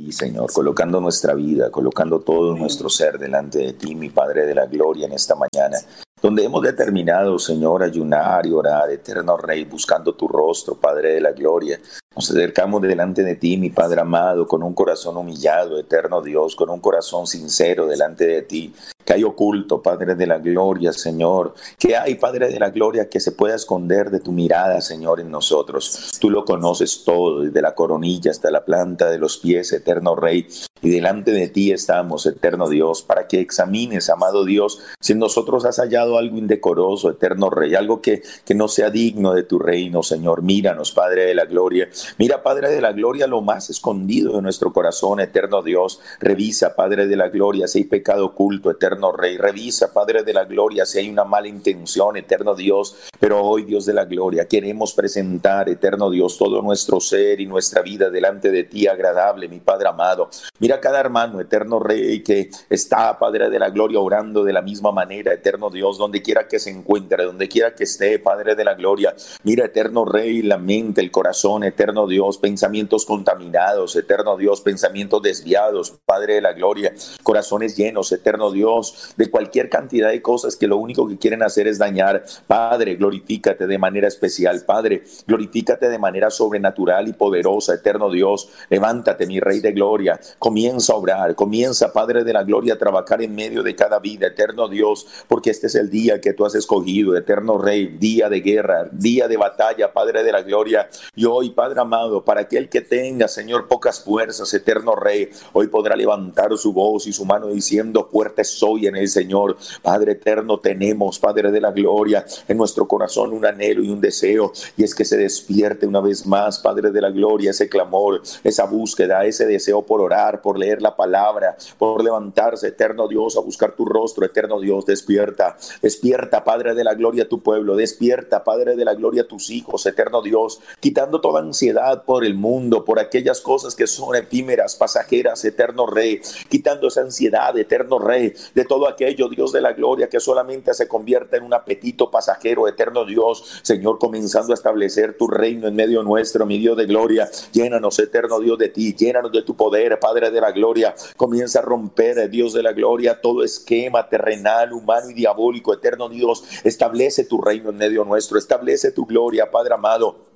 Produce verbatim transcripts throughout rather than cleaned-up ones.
ti, Señor, colocando nuestra vida, colocando todo nuestro ser delante de ti, mi Padre de la Gloria, en esta mañana, donde hemos determinado, Señor, ayunar y orar, eterno Rey, buscando tu rostro, Padre de la Gloria. Nos acercamos delante de ti, mi Padre amado, con un corazón humillado, eterno Dios, con un corazón sincero delante de ti. Que hay oculto, Padre de la Gloria, Señor? Que hay, Padre de la Gloria, que se pueda esconder de tu mirada, Señor, en nosotros? Tú lo conoces todo, desde la coronilla hasta la planta de los pies, eterno Rey. Y delante de ti estamos, eterno Dios, para que examines, amado Dios, si en nosotros has hallado algo indecoroso, eterno Rey, algo que, que no sea digno de tu reino, Señor. Míranos, Padre de la Gloria. Mira, Padre de la Gloria, lo más escondido de nuestro corazón, eterno Dios. Revisa, Padre de la Gloria, si hay pecado oculto, eterno Rey. Revisa, Padre de la Gloria, si hay una mala intención, eterno Dios. Pero hoy, Dios de la Gloria, queremos presentar, eterno Dios, todo nuestro ser y nuestra vida delante de ti, agradable, mi Padre amado. Mira cada hermano, eterno Rey, que está, Padre de la Gloria, orando de la misma manera, eterno Dios, donde quiera que se encuentre, donde quiera que esté, Padre de la Gloria. Mira, eterno Rey, la mente, el corazón, eterno Dios, pensamientos contaminados, eterno Dios, pensamientos desviados, Padre de la Gloria, corazones llenos, eterno Dios, de cualquier cantidad de cosas que lo único que quieren hacer es dañar. Padre, glorifícate de manera especial, Padre, glorifícate de manera sobrenatural y poderosa, eterno Dios. Levántate, mi Rey de Gloria, comienza a obrar, comienza, Padre de la Gloria, a trabajar en medio de cada vida, eterno Dios, porque este es el día que tú has escogido, eterno Rey, día de guerra, día de batalla, Padre de la Gloria. Y hoy, Padre amado, para aquel que tenga, Señor, pocas fuerzas, eterno Rey, hoy podrá levantar su voz y su mano diciendo: fuerte soy en el Señor. Padre eterno, tenemos, Padre de la Gloria, en nuestro corazón un anhelo y un deseo, y es que se despierte una vez más, Padre de la Gloria, ese clamor, esa búsqueda, ese deseo por orar, por leer la palabra, por levantarse, eterno Dios, a buscar tu rostro, eterno Dios. Despierta, despierta, Padre de la Gloria, tu pueblo, despierta, Padre de la Gloria, tus hijos, eterno Dios, quitando toda ansiedad por el mundo, por aquellas cosas que son efímeras, pasajeras, eterno Rey, quitando esa ansiedad, eterno Rey, de todo aquello, Dios de la Gloria, que solamente se convierta en un apetito pasajero, eterno Dios. Señor, comenzando a establecer tu reino en medio nuestro, mi Dios de Gloria. Llénanos, eterno Dios, de ti, llénanos de tu poder, Padre de la Gloria. Comienza a romper, Dios de la Gloria, todo esquema terrenal, humano y diabólico, eterno Dios. Establece tu reino en medio nuestro, establece tu gloria, Padre amado.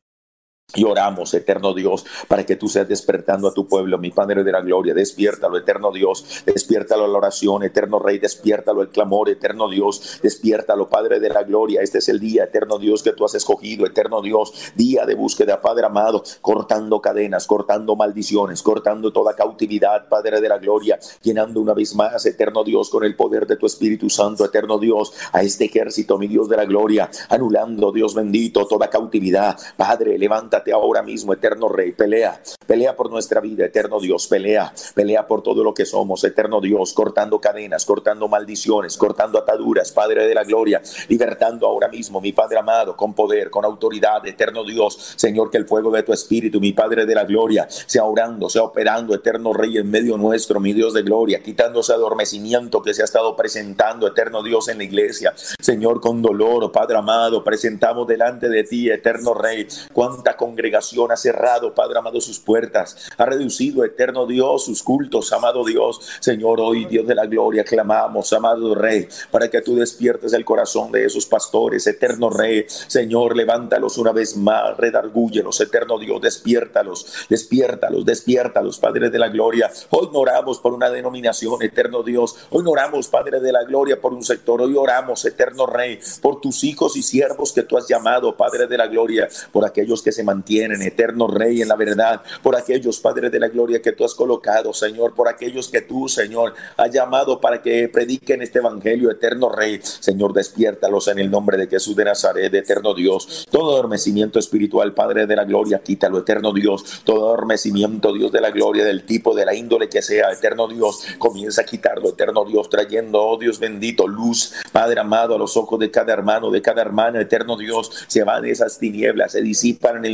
Y oramos, eterno Dios, para que tú seas despertando a tu pueblo, mi Padre de la Gloria. Despiértalo, eterno Dios, despiértalo a la oración, eterno Rey, despiértalo el clamor, eterno Dios, despiértalo, Padre de la Gloria. Este es el día, eterno Dios, que tú has escogido, eterno Dios, día de búsqueda, Padre amado, cortando cadenas, cortando maldiciones, cortando toda cautividad, Padre de la Gloria, llenando una vez más, eterno Dios, con el poder de tu Espíritu Santo, eterno Dios, a este ejército, mi Dios de la Gloria, anulando, Dios bendito, toda cautividad. Padre, levántate ahora mismo, eterno Rey, pelea, pelea por nuestra vida, eterno Dios, pelea, pelea por todo lo que somos, eterno Dios, cortando cadenas, cortando maldiciones, cortando ataduras, Padre de la Gloria, libertando ahora mismo, mi Padre amado, con poder, con autoridad, eterno Dios, Señor, que el fuego de tu Espíritu, mi Padre de la Gloria, sea orando, sea operando, eterno Rey, en medio nuestro, mi Dios de Gloria, quitando ese adormecimiento que se ha estado presentando, eterno Dios, en la iglesia, Señor, con dolor, Padre amado, presentamos delante de ti, eterno Rey, cuánta congregación ha cerrado, Padre amado, sus puertas, ha reducido, eterno Dios, sus cultos, amado Dios. Señor, hoy, Dios de la Gloria, clamamos, amado Rey, para que tú despiertes el corazón de esos pastores, eterno Rey. Señor, levántalos una vez más, redargúyelos, eterno Dios, despiértalos, despiértalos, despiértalos, Padre de la Gloria. Hoy no oramos por una denominación, eterno Dios, hoy no oramos, Padre de la Gloria, por un sector, hoy oramos, eterno Rey, por tus hijos y siervos que tú has llamado, Padre de la Gloria, por aquellos que se mantienen, eterno Rey, en la verdad, por aquellos, Padre de la Gloria, que tú has colocado, Señor, por aquellos que tú, Señor, has llamado para que prediquen este evangelio, eterno Rey. Señor, despiértalos en el nombre de Jesús de Nazaret, eterno Dios. Todo adormecimiento espiritual, Padre de la Gloria, quítalo, eterno Dios. Todo adormecimiento, Dios de la Gloria, del tipo, de la índole que sea, eterno Dios, comienza a quitarlo, eterno Dios, trayendo, oh Dios bendito, luz, Padre amado, a los ojos de cada hermano, de cada hermana, eterno Dios. Se van esas tinieblas, se disipan en el nombre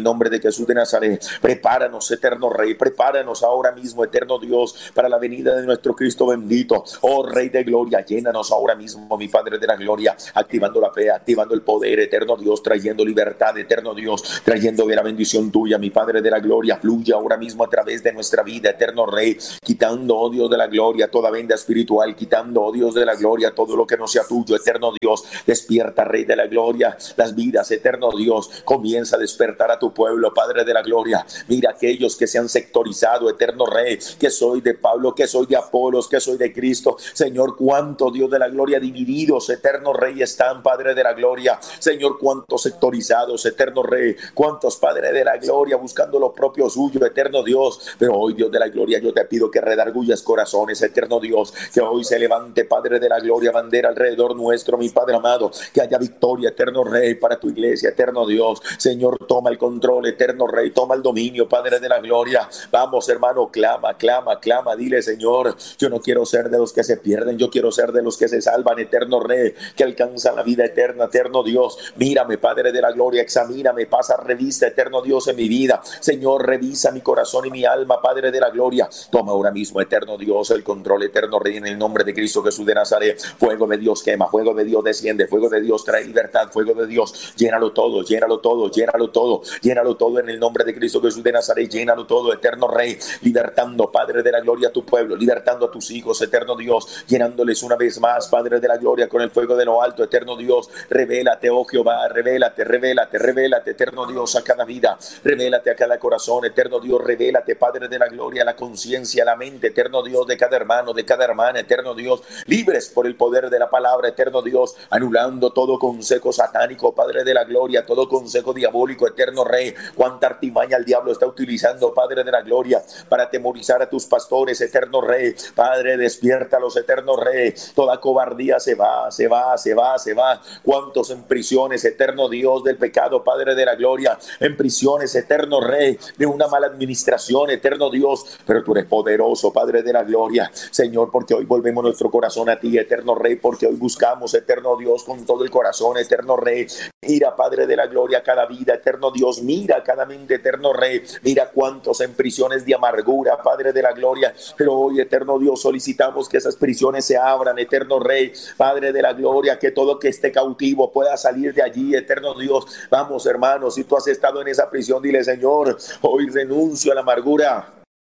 nombre de Jesús de Nazaret. Prepáranos, eterno Rey, prepáranos ahora mismo, eterno Dios, para la venida de nuestro Cristo bendito. Oh Rey de gloria, llénanos ahora mismo, mi Padre de la gloria, activando la fe, activando el poder, eterno Dios, trayendo libertad, eterno Dios, trayendo la bendición tuya, mi Padre de la gloria. Fluye ahora mismo a través de nuestra vida, eterno Rey, quitando, oh Dios de la gloria, toda venda espiritual, quitando, oh Dios de la gloria, todo lo que no sea tuyo, eterno Dios. Despierta, Rey de la gloria, las vidas, eterno Dios. Comienza a despertar a tu pueblo, Padre de la gloria. Mira aquellos que se han sectorizado, eterno Rey, que soy de Pablo, que soy de Apolos, que soy de Cristo. Señor, cuánto, Dios de la gloria, divididos, eterno Rey, están, Padre de la gloria. Señor, cuántos sectorizados, eterno Rey, cuántos, Padre de la gloria, buscando lo propio suyo, eterno Dios. Pero hoy, Dios de la gloria, yo te pido que redargullas corazones, eterno Dios, que hoy se levante, Padre de la gloria, bandera alrededor nuestro, mi Padre amado, que haya victoria, eterno Rey, para tu iglesia, eterno Dios. Señor, toma el control, eterno Rey, toma el dominio, Padre de la gloria. Vamos, hermano, clama, clama, clama, dile, Señor, yo no quiero ser de los que se pierden, yo quiero ser de los que se salvan, eterno Rey, que alcanzan la vida eterna, eterno Dios. Mírame, Padre de la gloria, examíname, pasa revista, eterno Dios, en mi vida. Señor, revisa mi corazón y mi alma, Padre de la gloria. Toma ahora mismo, eterno Dios, el control, eterno Rey, en el nombre de Cristo Jesús de Nazaret. Fuego de Dios quema, fuego de Dios desciende, fuego de Dios trae libertad, fuego de Dios, llénalo todo, llénalo todo, llénalo todo, llénalo todo en el nombre de Cristo Jesús de Nazaret. Llénalo todo, eterno Rey, libertando, Padre de la gloria, a tu pueblo, libertando a tus hijos, eterno Dios, llenándoles una vez más, Padre de la gloria, con el fuego de lo alto, eterno Dios. Revélate, oh Jehová, revélate, revélate, revélate, eterno Dios, a cada vida, revélate a cada corazón, eterno Dios, revélate, Padre de la gloria, a la conciencia, a la mente, eterno Dios, de cada hermano, de cada hermana, eterno Dios, libres por el poder de la palabra, eterno Dios, anulando todo consejo satánico, Padre de la gloria, todo consejo diabólico, eterno Rey. Cuánta artimaña el diablo está utilizando, Padre de la gloria, para atemorizar a tus pastores, eterno Rey. Padre, despiértalos, eterno Rey. Toda cobardía se va, se va, se va, se va. Cuántos en prisiones, eterno Dios del pecado, Padre de la gloria, en prisiones, eterno Rey, de una mala administración, eterno Dios, pero tú eres poderoso, Padre de la gloria, Señor, porque hoy volvemos nuestro corazón a ti, eterno Rey, porque hoy buscamos, eterno Dios, con todo el corazón, eterno Rey. Mira, Padre de la gloria, cada vida, eterno Dios, mira cada mente, eterno Rey, mira cuántos en prisiones de amargura, Padre de la gloria, pero hoy, eterno Dios, solicitamos que esas prisiones se abran, eterno Rey, Padre de la gloria, que todo que esté cautivo pueda salir de allí, eterno Dios. Vamos, hermanos, si tú has estado en esa prisión, dile, Señor, hoy renuncio a la amargura.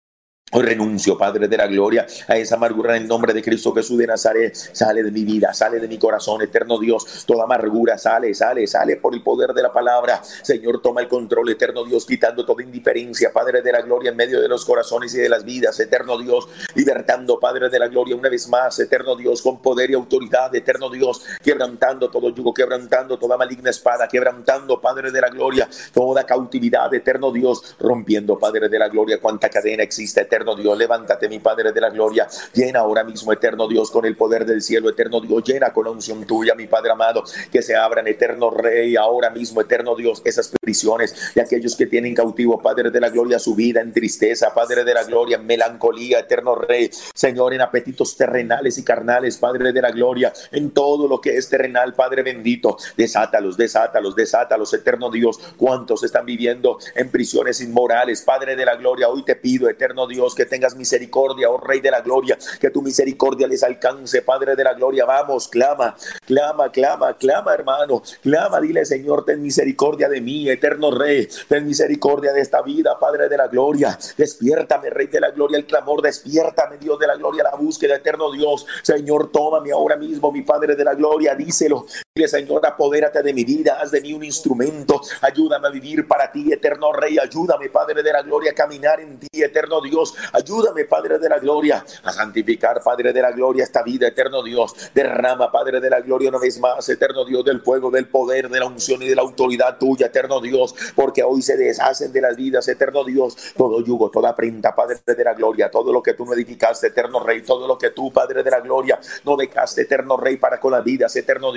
Hoy renuncio, Padre de la gloria, a esa amargura en el nombre de Cristo Jesús de Nazaret. Sale de mi vida, sale de mi corazón, eterno Dios. Toda amargura sale, sale, sale por el poder de la palabra. Señor, toma el control, eterno Dios, quitando toda indiferencia, Padre de la gloria, en medio de los corazones y de las vidas, eterno Dios. Libertando, Padre de la gloria, una vez más, eterno Dios, con poder y autoridad, eterno Dios. Quebrantando todo yugo, quebrantando toda maligna espada, quebrantando, Padre de la gloria, toda cautividad, eterno Dios. Rompiendo, Padre de la gloria, cuánta cadena existe, eterno Dios. Levántate, mi Padre de la gloria, llena ahora mismo, eterno Dios, con el poder del cielo, eterno Dios, llena con la unción tuya, mi Padre amado, que se abran, eterno Rey, ahora mismo, eterno Dios, esas prisiones de aquellos que tienen cautivo, Padre de la gloria, su vida en tristeza, Padre de la gloria, en melancolía, eterno Rey, Señor, en apetitos terrenales y carnales, Padre de la gloria, en todo lo que es terrenal, Padre bendito, desátalos, desátalos, desátalos, eterno Dios. Cuántos están viviendo en prisiones inmorales, Padre de la gloria, hoy te pido, eterno Dios, que tengas misericordia, oh Rey de la gloria, que tu misericordia les alcance, Padre de la gloria. Vamos, clama, clama, clama, clama, hermano, clama, dile, Señor, ten misericordia de mí, eterno Rey, ten misericordia de esta vida, Padre de la gloria. Despiértame, Rey de la gloria, el clamor, despiértame, Dios de la gloria, la búsqueda, eterno Dios. Señor, tómame ahora mismo, mi Padre de la gloria, díselo, dile, Señor, apodérate de mi vida, haz de mí un instrumento, ayúdame a vivir para ti, eterno Rey, ayúdame, Padre de la gloria, a caminar en ti, eterno Dios. Ayúdame, Padre de la gloria, a santificar, Padre de la gloria, esta vida, eterno Dios. Derrama, Padre de la gloria, una vez más, eterno Dios, del fuego, del poder, de la unción y de la autoridad tuya, eterno Dios, porque hoy se deshacen de las vidas, eterno Dios, todo yugo, toda prenda, Padre de la gloria, todo lo que tú no edificaste, eterno Rey, todo lo que tú, Padre de la gloria, no dejaste, eterno Rey, para con las vidas, eterno Dios,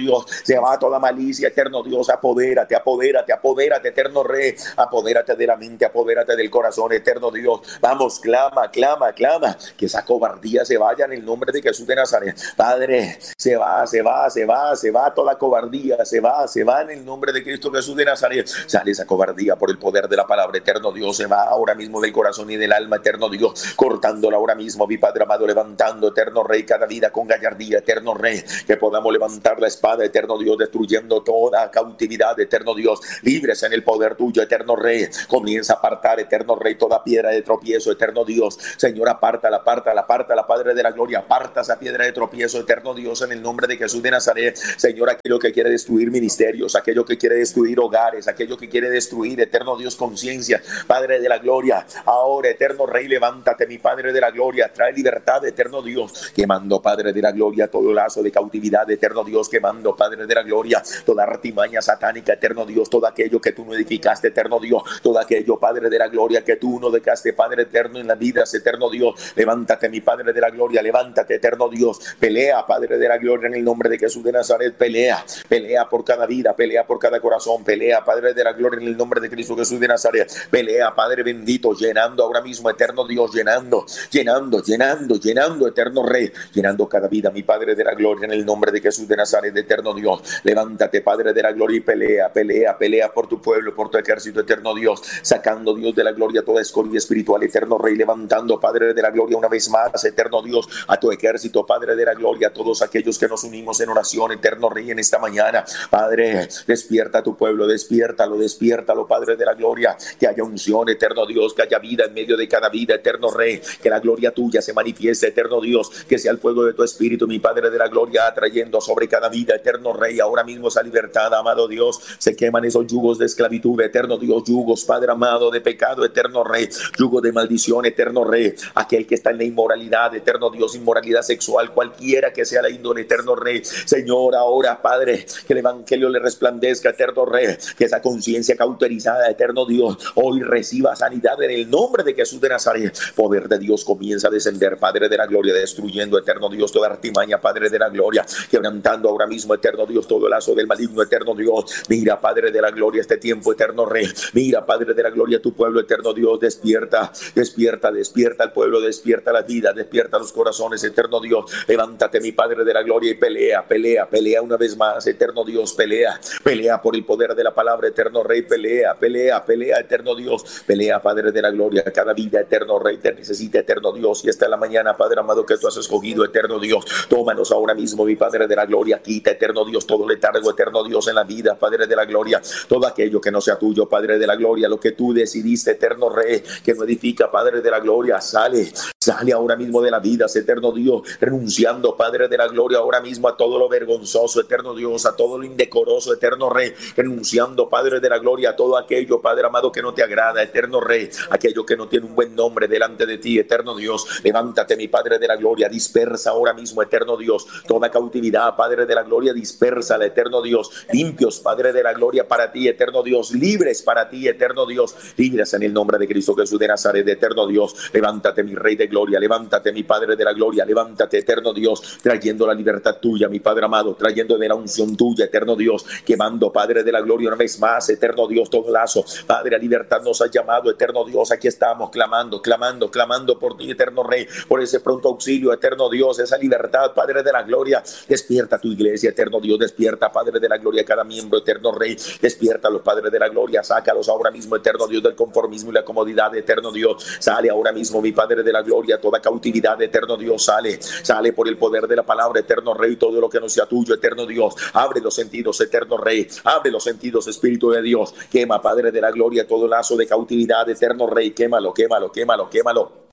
se va toda malicia, eterno Dios, apodérate, apodérate, apodérate, eterno Rey, apodérate de la mente, apodérate del corazón, eterno Dios. Vamos, clama, clama, clama, que esa cobardía se vaya en el nombre de Jesús de Nazaret. Padre, se va, se va, se va, se va toda cobardía, se va, se va en el nombre de Cristo Jesús de Nazaret. Sale esa cobardía por el poder de la palabra, eterno Dios, se va ahora mismo del corazón y del alma, eterno Dios, cortándola ahora mismo, mi Padre amado, levantando, eterno Rey, cada vida con gallardía, eterno Rey, que podamos levantar la espada, eterno Dios, destruyendo toda cautividad, eterno Dios, libres en el poder tuyo, eterno Rey. Comienza a apartar, eterno Rey, toda piedra de tropiezo, eterno Dios. Señor, aparta, aparta, aparta, la Padre de la gloria, aparta esa piedra de tropiezo, eterno Dios, en el nombre de Jesús de Nazaret. Señor, aquello que quiere destruir ministerios, aquello que quiere destruir hogares, aquello que quiere destruir, eterno Dios, conciencia, Padre de la gloria, ahora, eterno Rey, levántate, mi Padre de la gloria, trae libertad, eterno Dios, quemando, Padre de la gloria, todo lazo de cautividad, eterno Dios, quemando, Padre de la gloria, toda artimaña satánica, eterno Dios, todo aquello que tú no edificaste, eterno Dios, todo aquello, Padre de la gloria, que tú no dejaste, Padre eterno, en las vidas, eterno Dios, levántate, mi Padre de la gloria, levántate, eterno Dios, pelea, Padre de la gloria, en el nombre de Jesús de Nazaret, pelea, pelea por cada vida, pelea por cada corazón, pelea, Padre de la gloria, en el nombre de Cristo Jesús de Nazaret, pelea, Padre bendito, llenando ahora mismo, eterno Dios, llenando, llenando, llenando, llenando, eterno Rey, llenando cada vida, mi Padre de la gloria, en el nombre de Jesús de Nazaret, eterno Dios, levántate, Padre de la gloria, y pelea, pelea, pelea por tu pueblo, por tu ejército, eterno Dios, sacando, Dios de la gloria, toda escoria espiritual, eterno Rey, levantando, Padre de la gloria, una vez más, eterno Dios, a tu ejército, Padre de la gloria, a todos aquellos que nos unimos en oración, eterno Rey, en esta mañana, Padre, despierta a tu pueblo, despiértalo, despiértalo, Padre de la gloria, que haya unción, eterno Dios, que haya vida en medio de cada vida, eterno Rey, que la gloria tuya se manifieste, eterno Dios, que sea el fuego de tu espíritu, mi Padre de la gloria, atrayendo sobre cada vida, eterno Rey, ahora mismo esa libertad, amado Dios, se queman esos yugos de esclavitud, eterno Dios, yugos, Padre amado, de pecado, eterno Rey, yugo de maldición, eterno Rey, aquel que está en la inmoralidad, eterno Dios, inmoralidad sexual, cualquiera que sea la índole, eterno Rey, Señor, ahora, Padre, que el evangelio le resplandezca, eterno Rey, que esa conciencia cauterizada, eterno Dios, hoy reciba sanidad en el nombre de Jesús de Nazaret. Poder de Dios comienza a descender, Padre de la gloria, destruyendo, eterno Dios, toda artimaña, Padre de la gloria, quebrantando ahora mismo, eterno Dios, todo lazo del maligno, eterno Dios. Mira, Padre de la gloria, este tiempo, eterno Rey, mira, Padre de la gloria, tu pueblo, eterno Dios, despierta, despierta, despierta al pueblo, despierta la vida, despierta los corazones, eterno Dios, levántate, mi Padre de la gloria, y pelea, pelea, pelea una vez más, eterno Dios, pelea, pelea por el poder de la palabra, eterno Rey, pelea, pelea, pelea, eterno Dios, pelea, Padre de la gloria, cada vida, eterno Rey, te necesita, eterno Dios, y esta es la mañana, Padre amado, que tú has escogido, eterno Dios, tómanos ahora mismo, mi Padre de la gloria, quita, eterno Dios, todo letargo, eterno Dios, en la vida, Padre de la gloria, todo aquello que no sea tuyo, Padre de la gloria, lo que tú decidiste, eterno Rey, que no edifica, Padre de la gloria, sale, sale ahora mismo de la vida, eterno Dios, renunciando, Padre de la gloria, ahora mismo a todo lo vergonzoso, eterno Dios, a todo lo indecoroso, eterno Rey, renunciando, Padre de la gloria, a todo aquello, Padre amado, que no te agrada, eterno Rey, aquello que no tiene un buen nombre delante de ti, eterno Dios, levántate, mi Padre de la gloria, dispersa ahora mismo, eterno Dios, toda cautividad, Padre de la gloria, dispersala, eterno Dios, limpios, Padre de la gloria, para ti, eterno Dios, libres para ti, eterno Dios, libres en el nombre de Cristo Jesús de Nazaret, eterno Dios, levántate, mi Rey de gloria, levántate, mi Padre de la gloria, levántate, eterno Dios, trayendo la libertad tuya, mi Padre amado, trayendo de la unción tuya, eterno Dios, quemando, Padre de la gloria, una vez más, eterno Dios, todo lazo, Padre, a libertad nos has llamado, eterno Dios, aquí estamos clamando, clamando, clamando por ti, eterno Rey, por ese pronto auxilio, eterno Dios, esa libertad, Padre de la gloria, despierta tu iglesia, eterno Dios, despierta, Padre de la gloria, cada miembro, eterno Rey, despierta a los Padres de la gloria, sácalos ahora mismo, eterno Dios, del conformismo y la comodidad, eterno Dios, sale ahora mismo, mi Padre de la gloria, toda cautividad, eterno Dios, sale, sale por el poder de la palabra, eterno Rey, todo lo que no sea tuyo, eterno Dios, abre los sentidos, eterno Rey, abre los sentidos, Espíritu de Dios, quema, Padre de la gloria, todo lazo de cautividad, eterno Rey, quémalo, quémalo, quémalo, quémalo.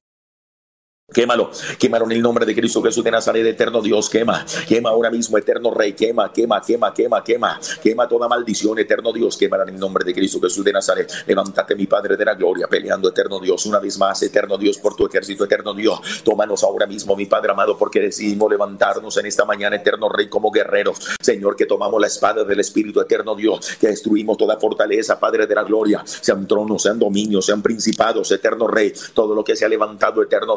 Quémalo, quémalo en el nombre de Cristo Jesús de Nazaret, eterno Dios, quema, quema ahora mismo, eterno Rey, quema, quema, quema, quema, quema, quema toda maldición, eterno Dios, quémala en el nombre de Cristo Jesús de Nazaret, levántate, mi Padre de la gloria, peleando, eterno Dios, una vez más, eterno Dios, por tu ejército, eterno Dios, tómanos ahora mismo, mi Padre amado, porque decidimos levantarnos en esta mañana, eterno Rey, como guerreros, Señor, que tomamos la espada del Espíritu, eterno Dios, que destruimos toda fortaleza, Padre de la gloria, sean tronos, sean dominios, sean principados, eterno Rey, todo lo que se ha levantado, eterno Dios, en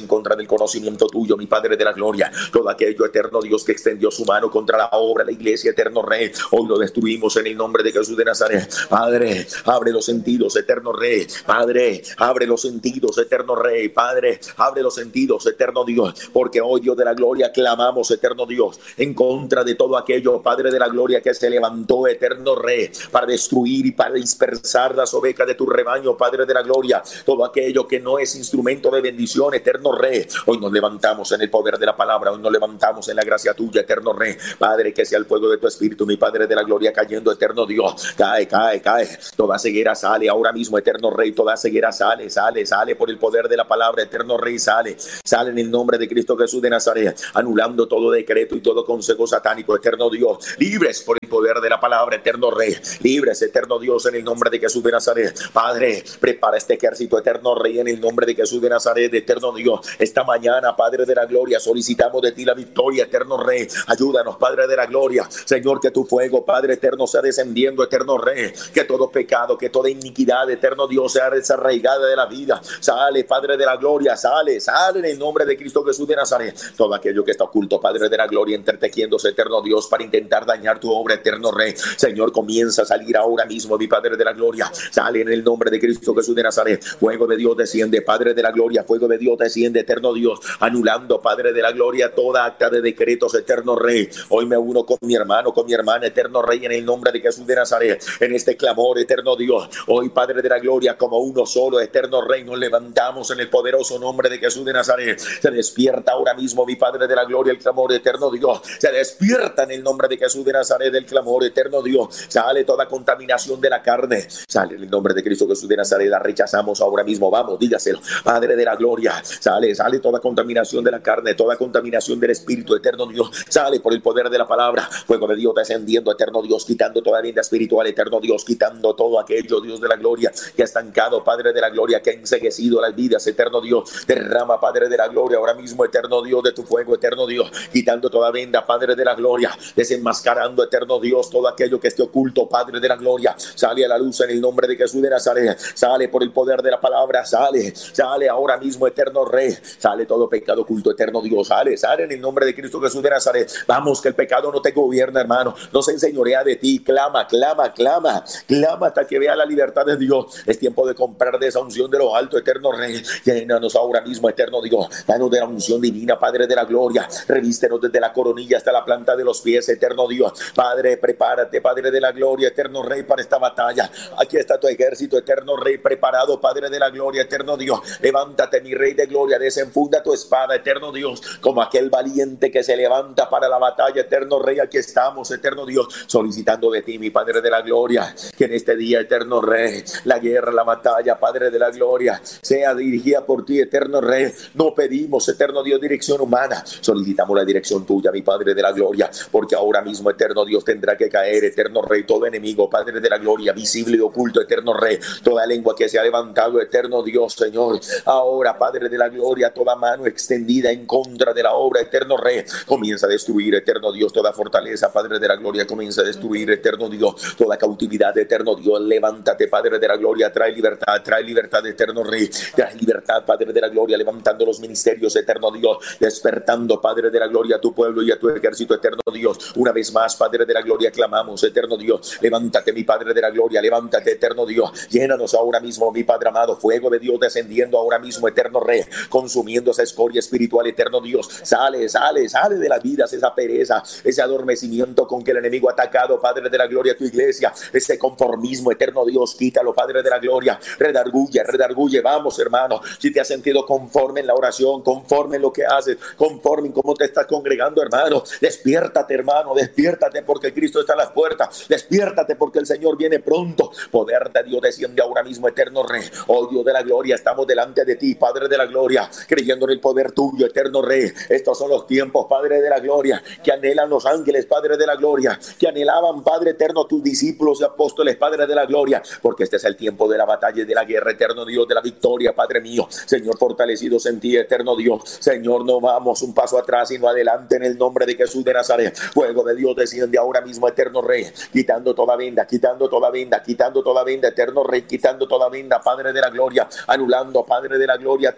contra del conocimiento tuyo, mi Padre de la gloria. Todo aquello, eterno Dios, que extendió su mano contra la obra de la iglesia, eterno Rey, hoy lo destruimos en el nombre de Jesús de Nazaret. Padre, abre los sentidos, eterno Rey. Padre, abre los sentidos, eterno Rey. Padre, abre los sentidos, eterno Dios, porque hoy, Dios de la gloria, clamamos, eterno Dios, en contra de todo aquello, Padre de la gloria, que se levantó, eterno Rey, para destruir y para dispersar las ovejas de tu rebaño, Padre de la gloria. Todo aquello que no es instrumento de bendición, eterno Rey, hoy nos levantamos en el poder de la palabra, hoy nos levantamos en la gracia tuya, eterno Rey. Padre, que sea el fuego de tu espíritu, mi Padre de la gloria, cayendo, eterno Dios. Cae, cae, cae. Toda ceguera sale ahora mismo, eterno Rey. Toda ceguera sale, sale, sale por el poder de la palabra, eterno Rey, sale. Sale en el nombre de Cristo Jesús de Nazaret, anulando todo decreto y todo consejo satánico, eterno Dios. Libres por el poder de la palabra, eterno Rey. Libres, eterno Dios, en el nombre de Jesús de Nazaret. Padre, prepara este ejército, eterno Rey, en el nombre de Jesús de Nazaret, eterno Dios. Esta mañana, Padre de la gloria, solicitamos de ti la victoria, eterno Rey. Ayúdanos, Padre de la gloria. Señor, que tu fuego, Padre eterno, sea descendiendo, eterno Rey. Que todo pecado, que toda iniquidad, eterno Dios, sea desarraigada de la vida. Sale, Padre de la gloria, sale, sale en el nombre de Cristo Jesús de Nazaret. Todo aquello que está oculto, Padre de la gloria, entretejiéndose, eterno Dios, para intentar dañar tu obra, eterno Rey. Señor, comienza a salir ahora mismo, mi Padre de la gloria. Sale en el nombre de Cristo Jesús de Nazaret. Fuego de Dios desciende, Padre de la gloria. Fuego de Dios desciende, eterno Dios. Anulando, Padre de la gloria, toda acta de decretos, eterno Rey. Hoy me uno con mi hermano, con mi hermana, eterno Rey, en el nombre de Jesús de Nazaret. En este clamor, eterno Dios. Hoy, Padre de la gloria, como uno solo, eterno Rey, nos levantamos en el poderoso nombre de Jesús de Nazaret. Se despierta ahora mismo, mi Padre de la gloria, el clamor, eterno Dios. Se despierta en el nombre de Jesús de Nazaret el clamor, eterno Dios. Sale toda contaminación de la carne. Sale en el nombre de Cristo Jesús de Nazaret. La rechazamos ahora mismo. Vamos, dígaselo, Padre de la gloria. Sale, sale toda contaminación de la carne, toda contaminación del espíritu, eterno Dios. Sale por el poder de la palabra. Fuego de Dios descendiendo, eterno Dios, quitando toda vida espiritual, eterno Dios, quitando todo aquello, Dios de la gloria, que ha estancado, Padre de la gloria, que ha enceguecido las vidas, eterno Dios. Derrama, Padre de la gloria, ahora mismo, eterno Dios, de tu fuego, eterno Dios, quitando toda venda, Padre de la gloria, desenmascarando, eterno Dios, todo aquello que esté oculto, Padre de la gloria. Sale a la luz en el nombre de Jesús de Nazaret. Sale por el poder de la palabra. Sale, sale ahora mismo, eterno Rey. Sale todo pecado oculto, eterno Dios. Sale, sale en el nombre de Cristo Jesús de Nazaret. Vamos, que el pecado no te gobierna, hermano. No se enseñorea de ti. Clama, clama, clama. Clama hasta que vea la libertad de Dios. Es tiempo de comprar de esa unción de lo alto, eterno Rey. Llénanos ahora mismo, eterno Dios. Danos de la unción divina, Padre de la gloria. Revístenos desde la coronilla hasta la planta de los pies, eterno Dios. Padre, prepárate, Padre de la gloria, eterno Rey, para esta batalla. Aquí está tu ejército, eterno Rey, preparado, Padre de la gloria, eterno Dios. Levántate, mi Rey de gloria, desenfunda tu espada, eterno Dios, como aquel valiente que se levanta para la batalla, eterno Rey. Aquí estamos, eterno Dios, solicitando de ti, mi Padre de la gloria, que en este día, eterno Rey, la guerra, la batalla, Padre de la gloria, sea dirigida por ti, eterno Rey. No pedimos, eterno Dios, dirección humana, solicitamos la dirección tuya, mi Padre de la gloria, porque ahora mismo, eterno Dios, tendrá que caer, eterno Rey, todo enemigo, Padre de la gloria, visible y oculto, eterno Rey, toda lengua que se ha levantado, eterno Dios, Señor, ahora, Padre de la gloria, toda mano extendida en contra de la obra, eterno Rey, comienza a destruir, eterno Dios, toda fortaleza, Padre de la gloria, comienza a destruir, eterno Dios, toda cautividad, eterno Dios. Levántate, Padre de la gloria, trae libertad, trae libertad, eterno Rey, trae libertad, Padre de la gloria, levantando los ministerios, eterno Dios, despertando, Padre de la gloria, a tu pueblo y a tu ejército, eterno Dios. Una vez más, Padre de la gloria, clamamos, eterno Dios, levántate, mi Padre de la gloria, levántate, eterno Dios, llénanos ahora mismo, mi Padre amado, fuego de Dios descendiendo ahora mismo, eterno Rey, consumiendo esa escoria espiritual, eterno Dios. Sale, sale, sale de las vidas esa pereza, ese adormecimiento con que el enemigo ha atacado, Padre de la gloria, tu iglesia, ese conformismo, eterno Dios, quítalo, Padre de la gloria, redarguye, redarguye. Vamos, hermano, si te has sentido conforme en la oración, conforme en lo que haces, conforme en cómo te estás congregando, hermano, despiértate, hermano, despiértate, porque Cristo está a las puertas, despiértate, porque el Señor viene pronto. Poder de Dios desciende ahora mismo, eterno Rey. Oh Dios de la gloria, estamos delante de ti, Padre de la gloria, creyendo en el poder tuyo, eterno Rey. Estos son los tiempos, Padre de la gloria, que anhelan los ángeles, Padre de la gloria, que anhelaban, Padre eterno, tus discípulos y apóstoles, Padre de la gloria, porque este es el tiempo de la batalla y de la guerra, eterno Dios, de la victoria, Padre mío. Señor, fortalecidos en ti, eterno Dios. Señor, no vamos un paso atrás, sino adelante, en el nombre de Jesús de Nazaret. Fuego de Dios desciende ahora mismo, eterno Rey, quitando toda venda, quitando toda venda, quitando toda venda, eterno Rey, quitando toda venda, Padre de la gloria, anulando, Padre de la gloria, toda acta de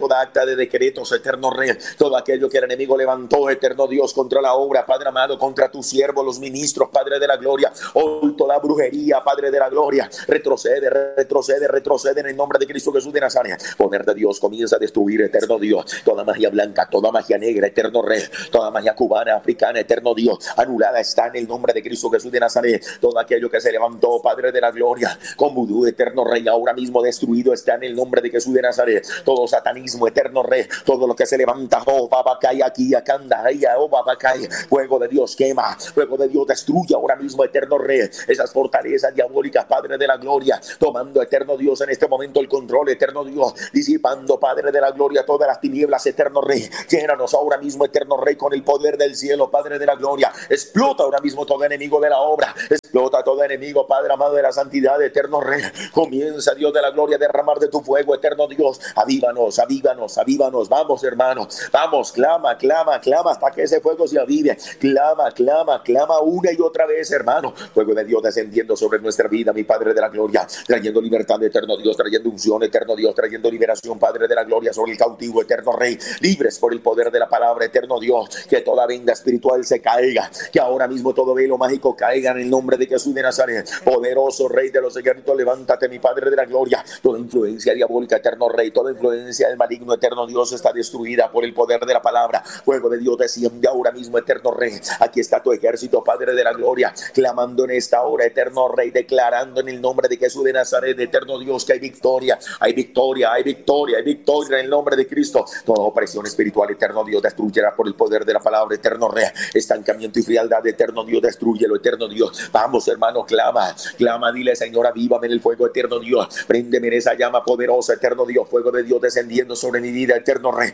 de decretos, eterno Rey, todo aquello que el enemigo levantó, eterno Dios, contra la obra, Padre amado, contra tu siervo, los ministros, Padre de la gloria, hoy toda brujería, Padre de la gloria, retrocede, retrocede, retrocede en el nombre de Cristo Jesús de Nazaret. Poder de Dios comienza a destruir, eterno Dios, toda magia blanca, toda magia negra, eterno Rey, toda magia cubana, africana, eterno Dios, anulada está en el nombre de Cristo Jesús de Nazaret. Todo aquello que se levantó, Padre de la gloria, con vudú, eterno Rey, ahora mismo destruido está en el nombre de Jesús de Nazaret. Todo satanismo, eterno Rey, todo lo que se levanta, oh babacay, aquí, acanda, oh babacay, fuego de Dios quema, fuego de Dios destruye ahora mismo, eterno Rey, esas fortalezas diabólicas, Padre de la gloria, tomando, eterno Dios, en este momento el control, eterno Dios, disipando, Padre de la gloria, todas las tinieblas, eterno Rey, llénanos ahora mismo, eterno Rey, con el poder del cielo, Padre de la gloria, explota ahora mismo todo enemigo de la obra, explota todo enemigo, Padre amado de la santidad, eterno Rey, comienza, Dios de la gloria, a derramar de tu fuego, eterno Dios, avívanos, avívanos, avívanos, vamos hermanos, vamos, clama, clama, clama, hasta que ese fuego se avive, clama, clama, clama una y otra vez, hermano, fuego de Dios descendiendo sobre nuestra vida, mi Padre de la gloria, trayendo libertad, eterno Dios, trayendo unción, eterno Dios, trayendo liberación, Padre de la gloria, sobre el cautivo, eterno Rey, libres por el poder de la palabra, eterno Dios, que toda venda espiritual se caiga, que ahora mismo todo velo mágico caiga en el nombre de Jesús de Nazaret, poderoso Rey de los ejércitos, levántate, mi Padre de la gloria, toda influencia diabólica, eterno Rey, toda influencia del maligno, eterno Dios, está destruida por el poder de la palabra, fuego de Dios desciende ahora mismo, eterno Rey, aquí está tu ejército, Padre de la gloria, clamando en esta hora, eterno Rey, declarando en el nombre de Jesús de Nazaret, eterno Dios, que hay victoria, hay victoria, hay victoria, hay victoria en el nombre de Cristo, toda opresión espiritual, eterno Dios, destruyera por el poder de la palabra, eterno Rey, estancamiento y frialdad, eterno Dios, destruyelo, eterno Dios, vamos hermano, clama, clama, dile Señor, avívame en el fuego, eterno Dios, préndeme en esa llama poderosa, eterno Dios, fuego de Dios descendiendo sobre mi vida, eterno Rey,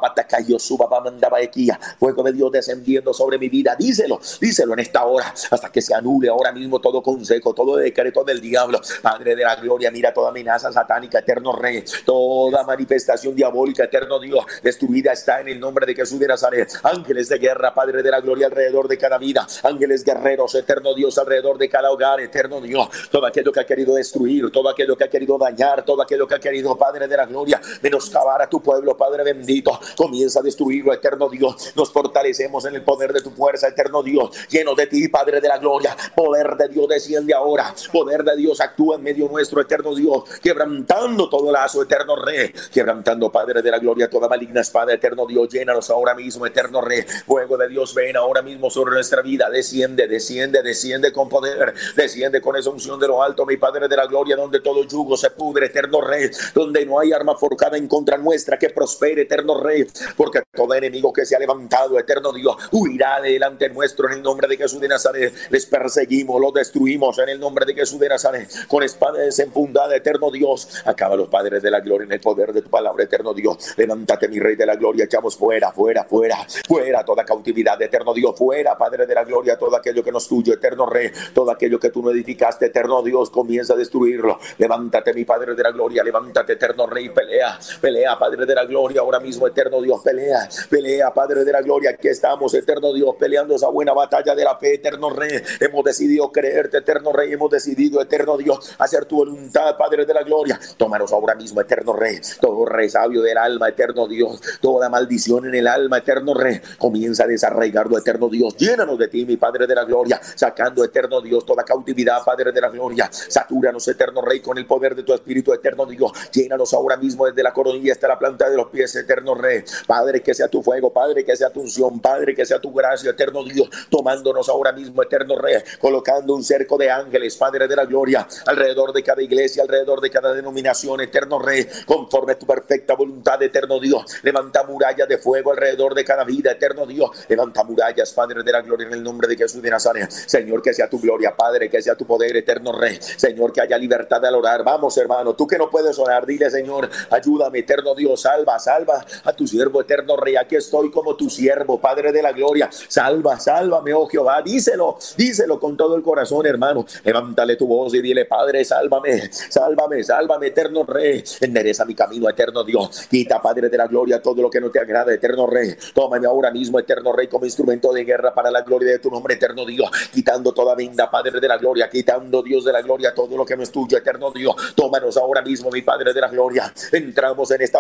fuego de Dios descendiendo sobre mi vida, díselo, díselo en esta hora, hasta que se anule ahora mismo todo consejo, todo decreto del diablo, Padre de la gloria, mira toda amenaza satánica, eterno Rey, toda manifestación diabólica, eterno Dios, destruida está en el nombre de Jesús de Nazaret, ángeles de guerra, Padre de la gloria, alrededor de cada vida, ángeles guerreros, eterno Dios, alrededor de cada hogar, eterno Dios, todo aquello que ha querido destruir, todo aquello que ha querido dañar, todo aquello que ha querido, Padre de la gloria, menoscabar a tu pueblo, Padre bendito, comienza a destruirlo, eterno Dios, nos fortalecemos en el poder de tu fuerza, eterno Dios, lleno de ti, Padre de la gloria, poder de Dios desciende ahora, poder de Dios actúa en medio nuestro, eterno Dios, quebrantando todo lazo, eterno Rey, quebrantando, Padre de la gloria, toda maligna espada, eterno Dios, llénanos ahora mismo, eterno Rey, fuego de Dios, ven ahora mismo sobre nuestra vida, desciende, desciende, desciende con poder, desciende con esa unción de lo alto, mi Padre de la gloria, donde todo yugo se pudre, eterno Rey, donde no hay arma forjada en contra nuestra que prospere, eterno Rey, porque todo enemigo que se ha levantado, eterno Dios, huirá delante nuestro en el nombre de Jesús de Nazaret, les perseguimos, los destruimos en el nombre de Jesús de Nazaret, con espada desenfundada, eterno Dios, acaba los Padres de la gloria en el poder de tu palabra, eterno Dios, levántate mi Rey de la gloria, echamos fuera, fuera, fuera, fuera toda cautividad, eterno Dios, fuera, Padre de la gloria, todo aquello que no es tuyo, eterno Rey, todo aquello que tú no edificaste, eterno Dios, comienza a destruirlo, levántate mi Padre de la gloria, levántate, eterno Rey, pelea, pelea, Padre de la gloria, ahora mismo, eterno Dios, pelea, pelea, Padre de la gloria, aquí estamos, eterno Dios, peleando esa buena batalla de la fe, eterno Rey, hemos decidido creerte, eterno Rey, hemos decidido, eterno Dios, hacer tu voluntad, Padre de la gloria, tómanos ahora mismo, eterno Rey, todo resabio del alma, eterno Dios, toda maldición en el alma, eterno Rey, comienza a desarraigarlo, eterno Dios, llénanos de ti, mi Padre de la gloria, sacando, eterno Dios, toda cautividad, Padre de la gloria, satúranos, eterno Rey, con el poder de tu Espíritu, eterno Dios, llénanos ahora mismo desde la coronilla hasta la planta de los pies, eterno Rey, Padre, que sea tu fuego, Padre, que sea tu unción, Padre, que sea tu gracia, eterno Dios, tomándonos ahora mismo, eterno Rey, colocando un cerco de ángeles, Padre de la gloria, alrededor de cada iglesia, alrededor de cada denominación, eterno Rey, conforme a tu perfecta voluntad, eterno Dios, levanta murallas de fuego alrededor de cada vida, eterno Dios, levanta murallas, Padre de la gloria, en el nombre de Jesús de Nazaret, Señor, que sea tu gloria, Padre, que sea tu poder, eterno Rey, Señor, que haya libertad al orar, vamos hermano, tú que no puedes orar, dile Señor, ayúdame, eterno Dios, salva, salva a tu siervo, eterno Rey, aquí estoy como tu siervo, Padre de la gloria, salva, sálvame, oh Jehová, díselo, díselo con todo el corazón, hermano, levántale tu voz y dile, Padre, sálvame, sálvame, sálvame, eterno Rey, endereza mi camino, eterno Dios, quita, Padre de la gloria, todo lo que no te agrada, eterno Rey, tómame ahora mismo, eterno Rey, como instrumento de guerra para la gloria de tu nombre, eterno Dios, quitando toda venda, Padre de la gloria, quitando, Dios de la gloria, todo lo que no es tuyo, eterno Dios, tómanos ahora mismo, mi Padre de la gloria, entramos en esta batalla,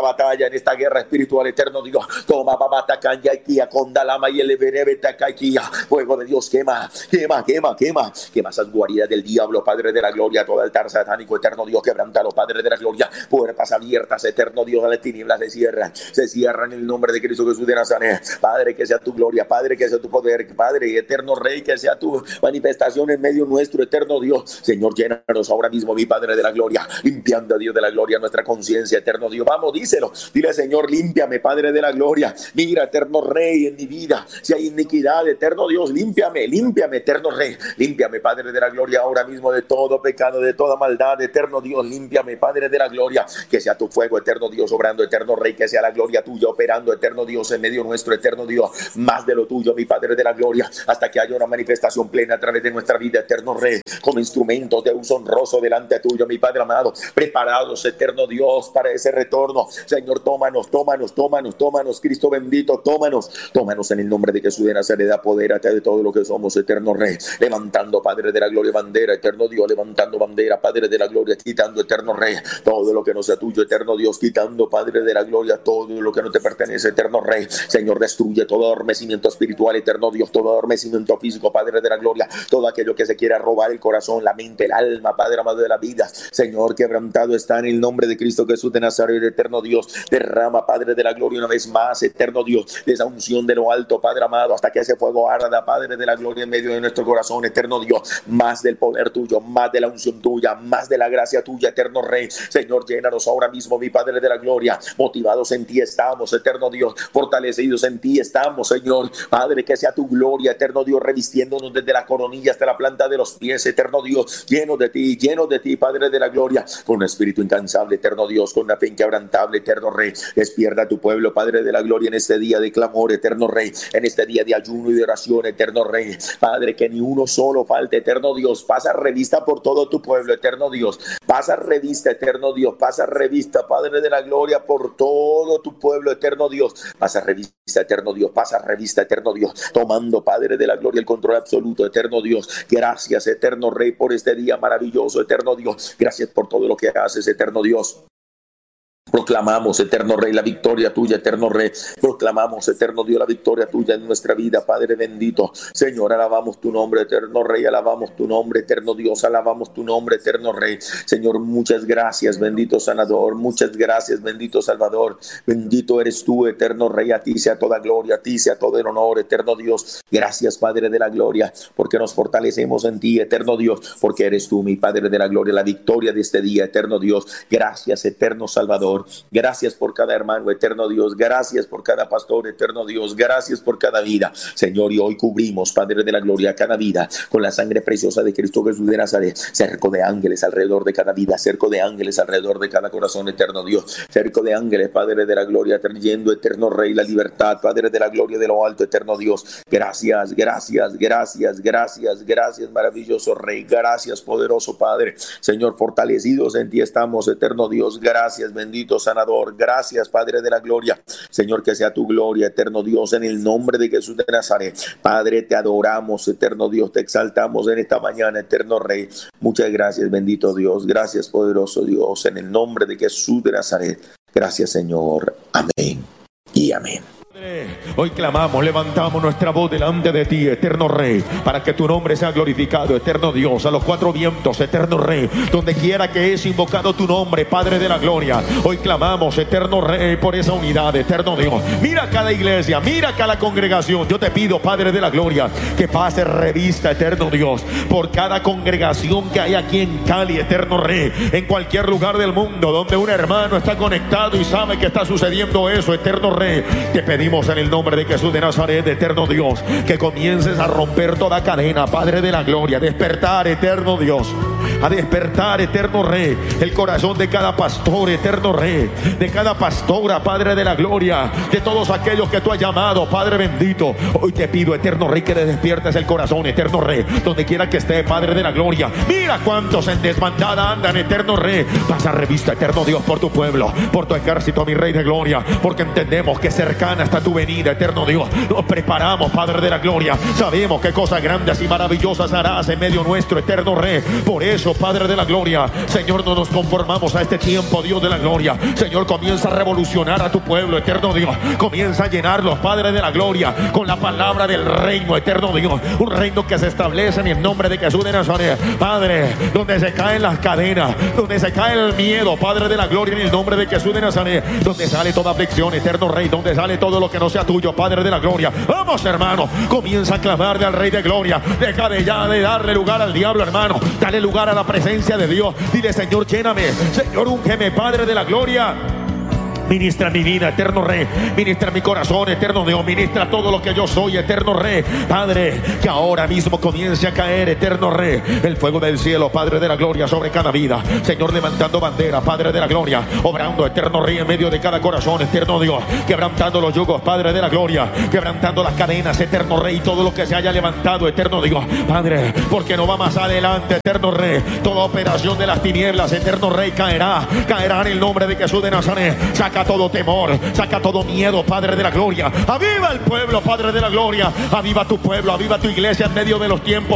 batalla, en esta guerra espiritual, eterno Dios. Toma, papá, tacanya, kia, condalama y el berebe, tacaquia. Fuego de Dios, quema, quema, quema, quema. Quema esas guaridas del diablo, Padre de la gloria, todo altar satánico, eterno Dios, quebrántalo, Padre de la gloria. Puertas abiertas, eterno Dios, a las tinieblas se cierran, se cierran en el nombre de Cristo Jesús de Nazaret. Padre, que sea tu gloria, Padre, que sea tu poder, Padre, eterno Rey, que sea tu manifestación en medio nuestro, eterno Dios. Señor, llénanos ahora mismo, mi Padre de la gloria, limpiando a Dios de la gloria nuestra conciencia, eterno Dios. Vamos, díselo, dile, Señor, límpiame, Padre de la gloria. Mira, eterno Rey, en mi vida, si hay iniquidad, eterno Dios, límpiame, límpiame, eterno Rey, límpiame, Padre de la gloria, ahora mismo de todo pecado, de toda maldad, eterno Dios, límpiame, Padre de la gloria. Que sea tu fuego, eterno Dios, obrando, eterno Rey, que sea la gloria tuya operando, eterno Dios, en medio nuestro, eterno Dios, más de lo tuyo, mi Padre de la gloria, hasta que haya una manifestación plena a través de nuestra vida, eterno Rey, como instrumentos de uso honroso delante tuyo, mi Padre amado, preparados, eterno Dios, para ese retorno. Señor, tómanos, tómanos, tómanos, tómanos, Cristo bendito, tómanos, tómanos en el nombre de Jesús de Nazaret, apodérate de todo lo que somos, eterno Rey, levantando, Padre de la gloria, bandera, eterno Dios, levantando bandera, Padre de la gloria, quitando, eterno Rey, todo lo que no sea tuyo, eterno Dios, quitando, Padre de la gloria, todo lo que no te pertenece, eterno Rey. Señor, destruye todo adormecimiento espiritual, eterno Dios, todo adormecimiento físico, Padre de la gloria, todo aquello que se quiera robar el corazón, la mente, el alma, Padre amado de la vida. Señor, quebrantado está en el nombre de Cristo Jesús de Nazaret, eterno Dios. Derrama, Padre de la gloria, una vez más, eterno Dios, de esa unción de lo alto, Padre amado, hasta que ese fuego arda, Padre de la gloria, en medio de nuestro corazón, eterno Dios. Más del poder tuyo, más de la unción tuya, más de la gracia tuya, eterno Rey. Señor, llénanos ahora mismo, mi Padre de la gloria. Motivados en ti estamos, eterno Dios. Fortalecidos en ti estamos, Señor. Padre, que sea tu gloria, eterno Dios, revistiéndonos desde la coronilla hasta la planta de los pies, eterno Dios. Llenos de ti, llenos de ti, Padre de la gloria. Con un espíritu incansable, eterno Dios, con una fe inquebrantable, eterno Rey. Despierta a tu pueblo, Padre de la gloria, en este día de clamor, eterno Rey. En este día de ayuno y de oración, eterno Rey. Padre, que ni uno solo falte, eterno Dios. Pasa revista por todo tu pueblo, eterno Dios. Pasa revista, eterno Dios. Pasa revista, Padre de la gloria, por todo tu pueblo, eterno Dios. Pasa revista, eterno Dios. Pasa revista, eterno Dios. Tomando, Padre de la gloria, el control absoluto, eterno Dios. Gracias, eterno Rey, por este día maravilloso, eterno Dios. Gracias por todo lo que haces, eterno Dios. Proclamamos, eterno Rey, la victoria tuya, eterno Rey. Proclamamos, eterno Dios, la victoria tuya en nuestra vida, Padre bendito. Señor, alabamos tu nombre, eterno Rey. Alabamos tu nombre, eterno Dios. Alabamos tu nombre, eterno Rey. Señor, muchas gracias, bendito sanador. Muchas gracias, bendito Salvador. Bendito eres tú, eterno Rey. A ti sea toda gloria, a ti sea todo el honor, eterno Dios. Gracias, Padre de la gloria, porque nos fortalecemos en ti, eterno Dios, porque eres tú, mi Padre de la gloria, la victoria de este día, eterno Dios. Gracias, eterno Salvador. Gracias por cada hermano, eterno Dios. Gracias por cada pastor, eterno Dios. Gracias por cada vida, Señor. Y hoy cubrimos, Padre de la gloria, cada vida con la sangre preciosa de Cristo Jesús de Nazaret. Cerco de ángeles alrededor de cada vida, cerco de ángeles alrededor de cada corazón, eterno Dios. Cerco de ángeles, Padre de la gloria, trayendo, eterno Rey, la libertad, Padre de la gloria, de lo alto, eterno Dios. Gracias, gracias, gracias, gracias, gracias, maravilloso Rey. Gracias, poderoso Padre. Señor, fortalecidos en ti estamos, eterno Dios. Gracias, bendito sanador. Gracias, Padre de la gloria. Señor, que sea tu gloria, eterno Dios, en el nombre de Jesús de Nazaret. Padre, te adoramos, eterno Dios. Te exaltamos en esta mañana, eterno Rey. Muchas gracias, bendito Dios. Gracias, poderoso Dios, en el nombre de Jesús de Nazaret. Gracias, Señor. Amén y amén. Hoy clamamos, levantamos nuestra voz delante de ti, eterno Rey, para que tu nombre sea glorificado, eterno Dios, a los cuatro vientos, eterno Rey, donde quiera que es invocado tu nombre, Padre de la gloria. Hoy clamamos, eterno Rey, por esa unidad, eterno Dios. Mira cada iglesia, mira cada congregación. Yo te pido, Padre de la gloria, que pase revista, eterno Dios, por cada congregación que hay aquí en Cali, eterno Rey, en cualquier lugar del mundo donde un hermano está conectado y sabe que está sucediendo eso, eterno Rey. Te pedimos en el nombre de Jesús de Nazaret, eterno Dios, que comiences a romper toda cadena, Padre de la gloria. Despertar, eterno Dios, a despertar, eterno Rey, el corazón de cada pastor, eterno Rey, de cada pastora, Padre de la gloria, de todos aquellos que tú has llamado, Padre bendito. Hoy te pido, eterno Rey, que le despiertes el corazón, eterno Rey, donde quiera que esté, Padre de la gloria. Mira cuántos en desbandada andan, eterno Rey. Pasa revista, eterno Dios, por tu pueblo, por tu ejército, mi Rey de gloria, porque entendemos que cercana está tu venida, eterno Dios. Nos preparamos, Padre de la gloria. Sabemos que cosas grandes y maravillosas harás en medio nuestro, eterno Rey. Por eso, Padre de la gloria, Señor, no nos conformamos a este tiempo, Dios de la gloria. Señor, comienza a revolucionar a tu pueblo, eterno Dios. Comienza a llenarlos, Padre de la gloria, con la palabra del reino, eterno Dios. Un reino que se establece en el nombre de Jesús de Nazaret, Padre, donde se caen las cadenas, donde se cae el miedo, Padre de la gloria, en el nombre de Jesús de Nazaret, donde sale toda aflicción, eterno Rey, donde sale todo lo que no sea tuyo, Padre de la gloria. Vamos, hermano, comienza a clamarle al Rey de gloria. Deja de ya de darle lugar al diablo, hermano. Dale lugar a la presencia de Dios. Dile: Señor, lléname, Señor, úngeme, Padre de la gloria. Ministra mi vida, eterno Rey. Ministra mi corazón, eterno Dios. Ministra todo lo que yo soy, eterno Rey. Padre, que ahora mismo comience a caer, eterno Rey, el fuego del cielo, Padre de la gloria, sobre cada vida. Señor, levantando bandera, Padre de la gloria. Obrando, eterno Rey, en medio de cada corazón, eterno Dios. Quebrantando los yugos, Padre de la gloria. Quebrantando las cadenas, eterno Rey. Todo lo que se haya levantado, eterno Dios. Padre, porque no va más adelante, eterno Rey. Toda operación de las tinieblas, eterno Rey, caerá. Caerá en el nombre de Jesús de Nazaret. Saca todo temor, saca todo miedo, Padre de la gloria. Aviva el pueblo, Padre de la gloria. Aviva tu pueblo, aviva tu iglesia en medio de los tiempos.